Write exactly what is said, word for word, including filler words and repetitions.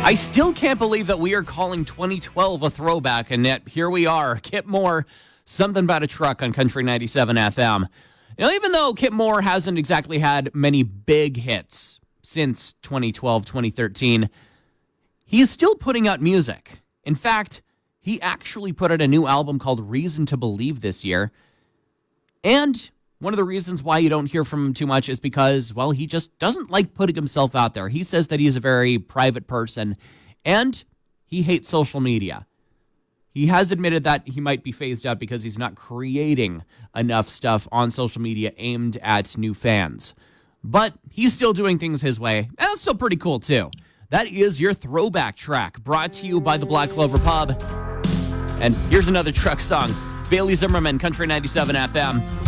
I still can't believe that we are calling twenty twelve a throwback, and yet here we are. Kip Moore, Something About a Truck on Country ninety-seven F M. Now, even though Kip Moore hasn't exactly had many big hits since twenty twelve, twenty thirteen, he is still putting out music. In fact, he actually put out a new album called Reason to Believe this year. And one of the reasons why you don't hear from him too much is because, well, he just doesn't like putting himself out there. He says that he's a very private person, and he hates social media. He has admitted that he might be phased out because he's not creating enough stuff on social media aimed at new fans. But he's still doing things his way, and that's still pretty cool, too. That is your throwback track, brought to you by the Black Clover Pub. And here's another truck song. Bailey Zimmerman, Country ninety-seven F M.